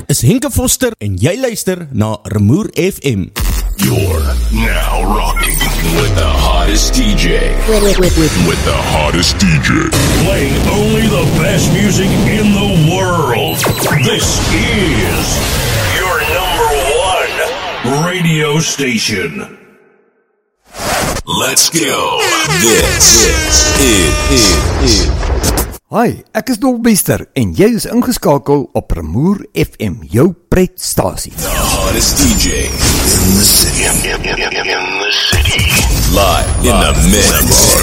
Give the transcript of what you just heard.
is Henke Foster en jy luister na Rumoer FM. You're now rocking with the hottest DJ. With the hottest DJ. Playing only the best music in the world. This is your #1 radio station. Let's go. This is Hi, ek is Dolbester en jy is ingeskakel op Rumoer FM, jou pretstasie. the hottest DJ in the city. In the city. Live in the mix.